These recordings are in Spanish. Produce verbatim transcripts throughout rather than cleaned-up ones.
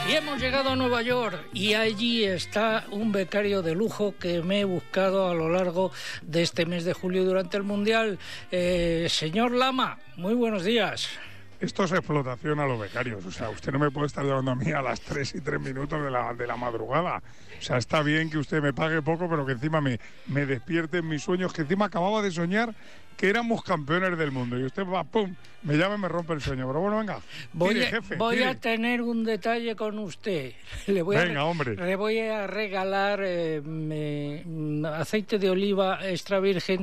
Y hemos llegado a Nueva York y allí está un becario de lujo que me he buscado a lo largo de este mes de julio durante el Mundial. Eh, señor Lama, muy buenos días. Esto es explotación a los becarios. O sea, usted no me puede estar llevando a mí a las tres y tres minutos de la, de la madrugada. O sea, está bien que usted me pague poco, pero que encima me, me despierte en mis sueños, que encima acababa de soñar que éramos campeones del mundo. Y usted va, pum, me llama y me rompe el sueño. Pero bueno, venga, voy, tire, a, jefe, voy tire. a tener un detalle con usted. Le voy venga, a, hombre. Le voy a regalar eh, me, aceite de oliva extra virgen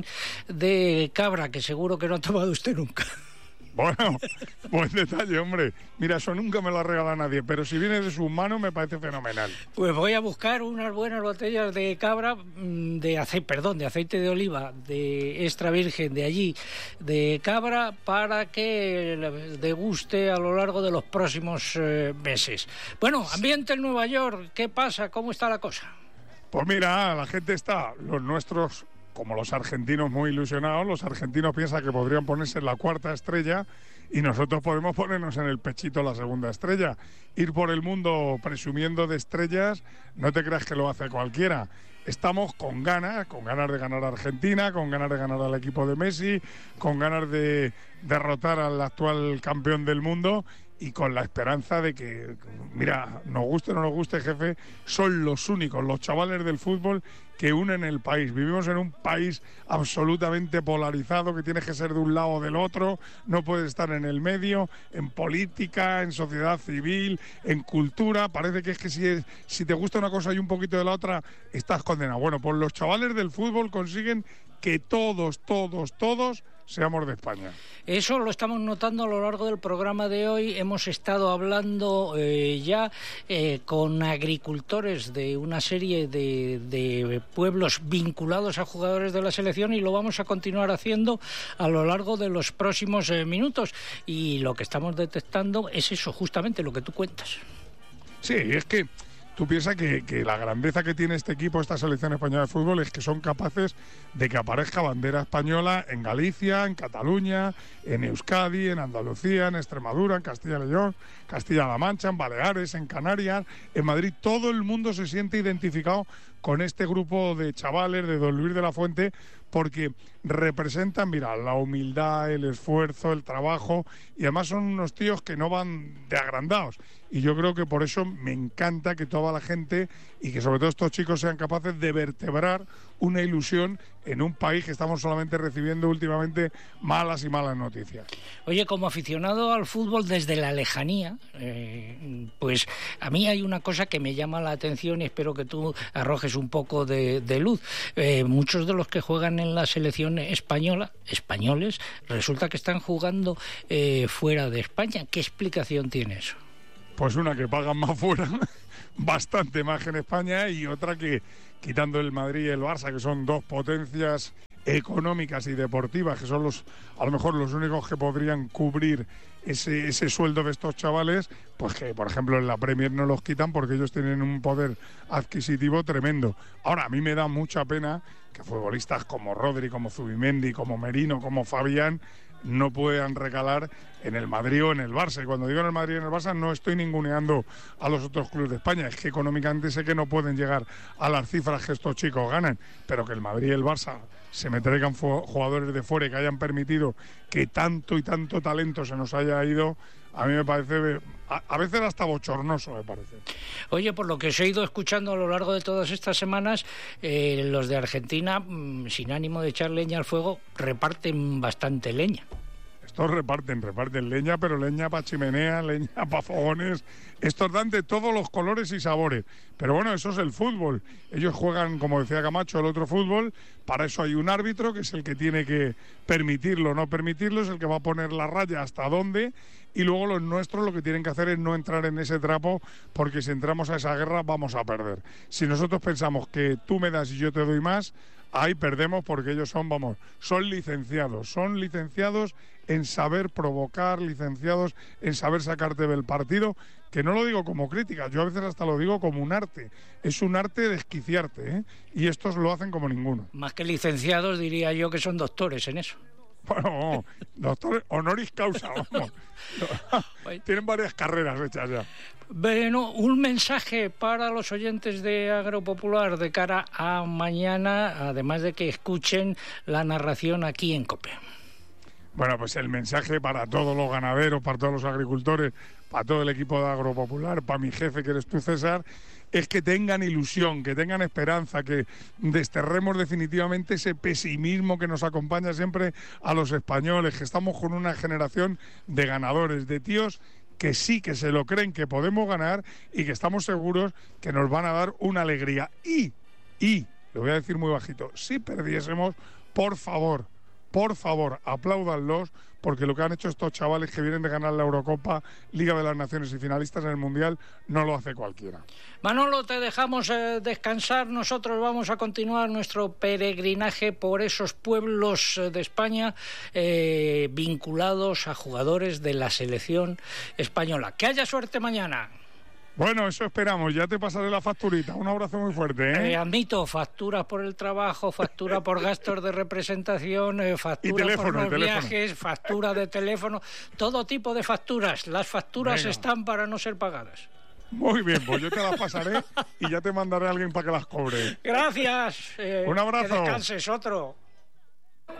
de cabra, que seguro que no ha tomado usted nunca. Bueno, buen detalle, hombre. Mira, eso nunca me lo ha regalado nadie, pero si viene de sus manos me parece fenomenal. Pues voy a buscar unas buenas botellas de cabra, de aceite, perdón, de aceite de oliva, de extra virgen de allí, de cabra, para que deguste a lo largo de los próximos eh, meses. Bueno, ambiente en Nueva York, ¿qué pasa? ¿Cómo está la cosa? Pues mira, la gente está, los nuestros, como los argentinos, muy ilusionados. Los argentinos piensan que podrían ponerse en la cuarta estrella y nosotros podemos ponernos en el pechito la segunda estrella. Ir por el mundo presumiendo de estrellas, no te creas que lo hace cualquiera. Estamos con ganas, con ganas de ganar a Argentina, con ganas de ganar al equipo de Messi, con ganas de derrotar al actual campeón del mundo y con la esperanza de que, mira, nos guste o no nos guste, jefe, son los únicos, los chavales del fútbol que unen el país. Vivimos en un país absolutamente polarizado, que tienes que ser de un lado o del otro, no puedes estar en el medio, en política, en sociedad civil, en cultura. Parece que es que si, es, si te gusta una cosa y un poquito de la otra, estás condenado. Bueno, pues los chavales del fútbol consiguen que todos, todos, todos seamos de España. Eso lo estamos notando a lo largo del programa de hoy. Hemos estado hablando eh, ya eh, con agricultores de una serie de, de pueblos vinculados a jugadores de la selección y lo vamos a continuar haciendo a lo largo de los próximos eh, minutos. Y lo que estamos detectando es eso, justamente lo que tú cuentas. Sí, es que tú piensas que, que la grandeza que tiene este equipo, esta selección española de fútbol, es que son capaces de que aparezca bandera española en Galicia, en Cataluña, en Euskadi, en Andalucía, en Extremadura, en Castilla y León, Castilla-La Mancha, en Baleares, en Canarias, en Madrid. Todo el mundo se siente identificado con este grupo de chavales de Don Luis de la Fuente, porque representan, mira, la humildad, el esfuerzo, el trabajo, y además son unos tíos que no van de agrandados. Y yo creo que por eso me encanta que toda la gente y que sobre todo estos chicos sean capaces de vertebrar una ilusión en un país que estamos solamente recibiendo últimamente malas y malas noticias. Oye, como aficionado al fútbol desde la lejanía, eh, pues a mí hay una cosa que me llama la atención y espero que tú arrojes un poco de, de luz. Eh, muchos de los que juegan en la selección española, españoles, resulta que están jugando eh, fuera de España. ¿Qué explicación tiene eso? Pues una, que pagan más fuera, bastante más que en España, y otra que, quitando el Madrid y el Barça, que son dos potencias económicas y deportivas, que son los, a lo mejor los únicos que podrían cubrir ese, ese sueldo de estos chavales, pues que por ejemplo en la Premier no los quitan porque ellos tienen un poder adquisitivo tremendo. Ahora, a mí me da mucha pena que futbolistas como Rodri, como Zubimendi, como Merino, como Fabián no puedan recalar en el Madrid o en el Barça. Y cuando digo en el Madrid y en el Barça no estoy ninguneando a los otros clubes de España, es que económicamente sé que no pueden llegar a las cifras que estos chicos ganan, pero que el Madrid y el Barça se me traigan jugadores de fuera y que hayan permitido que tanto y tanto talento se nos haya ido, a mí me parece, a, a veces hasta bochornoso me parece. Oye, por lo que os he ido escuchando a lo largo de todas estas semanas, eh, los de Argentina, mmm, sin ánimo de echar leña al fuego, reparten bastante leña. Estos reparten, reparten leña, pero leña para chimenea, leña para fogones. Estos dan de todos los colores y sabores. Pero bueno, eso es el fútbol. Ellos juegan, como decía Camacho, el otro fútbol. Para eso hay un árbitro, que es el que tiene que permitirlo o no permitirlo, es el que va a poner la raya hasta dónde. Y luego los nuestros lo que tienen que hacer es no entrar en ese trapo, porque si entramos a esa guerra vamos a perder. Si nosotros pensamos que tú me das y yo te doy más, ahí perdemos, porque ellos son, vamos, son licenciados, son licenciados en saber provocar, licenciados en saber sacarte del partido, que no lo digo como crítica, yo a veces hasta lo digo como un arte, es un arte de desquiciarte, ¿eh? Y estos lo hacen como ninguno. Más que licenciados diría yo que son doctores en eso. Bueno, doctor honoris causa, vamos. Tienen varias carreras hechas ya. Bueno, un mensaje para los oyentes de Agropopular de cara a mañana, además de que escuchen la narración aquí en COPE. Bueno, pues el mensaje para todos los ganaderos, para todos los agricultores, para todo el equipo de Agropopular, para mi jefe que eres tú, César, es que tengan ilusión, que tengan esperanza, que desterremos definitivamente ese pesimismo que nos acompaña siempre a los españoles, que estamos con una generación de ganadores, de tíos que sí que se lo creen que podemos ganar y que estamos seguros que nos van a dar una alegría. Y, y, lo voy a decir muy bajito, si perdiésemos, por favor, por favor, apláudanlos, porque lo que han hecho estos chavales que vienen de ganar la Eurocopa, Liga de las Naciones y finalistas en el Mundial, no lo hace cualquiera. Manolo, te dejamos eh, descansar. Nosotros vamos a continuar nuestro peregrinaje por esos pueblos eh, de España eh, vinculados a jugadores de la selección española. Que haya suerte mañana. Bueno, eso esperamos. Ya te pasaré la facturita. Un abrazo muy fuerte, ¿eh? Eh, admito, facturas por el trabajo, factura por gastos de representación, eh, factura teléfono, por los teléfono. viajes, factura de teléfono, todo tipo de facturas. Las facturas Venga. están para no ser pagadas. Muy bien, pues yo te las pasaré y ya te mandaré a alguien para que las cobre. Gracias. Eh, Un abrazo. Que descanses, otro.